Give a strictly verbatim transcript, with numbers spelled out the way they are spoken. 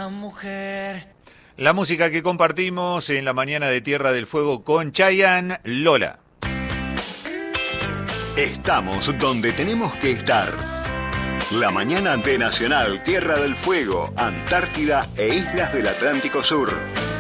una mujer. La música que compartimos en la mañana de Tierra del Fuego con Chayanne, Lola. Estamos donde tenemos que estar. La mañana de Nacional Tierra del Fuego, Antártida e Islas del Atlántico Sur.